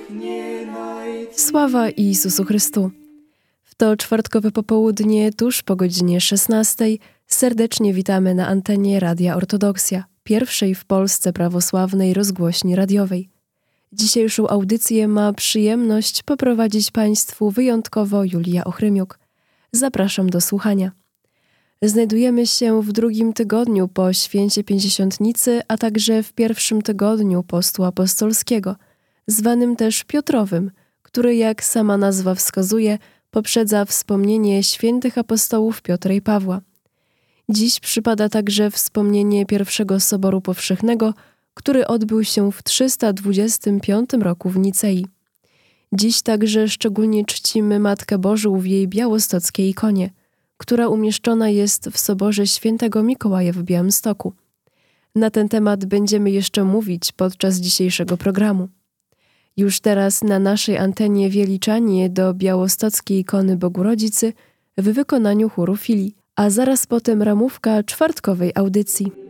Sława Jezusu Chrystu! W to czwartkowe popołudnie, tuż po godzinie 16, serdecznie witamy na antenie Radia Ortodoksja, pierwszej w Polsce prawosławnej rozgłośni radiowej. Dzisiejszą audycję ma przyjemność poprowadzić Państwu wyjątkowo Julia Ochrymiuk. Zapraszam do słuchania. Znajdujemy się w drugim tygodniu po Święcie Pięćdziesiątnicy, a także w pierwszym tygodniu Postu Apostolskiego, zwanym też Piotrowym, który, jak sama nazwa wskazuje, poprzedza wspomnienie świętych apostołów Piotra i Pawła. Dziś przypada także wspomnienie pierwszego Soboru Powszechnego, który odbył się w 325 roku w Nicei. Dziś także szczególnie czcimy Matkę Bożą w jej białostockiej ikonie, która umieszczona jest w Soborze Świętego Mikołaja w Białymstoku. Na ten temat będziemy jeszcze mówić podczas dzisiejszego programu. Już teraz na naszej antenie wieliczanie do białostockiej ikony Bogu Rodzicy w wykonaniu chóru Filii, a zaraz potem ramówka czwartkowej audycji.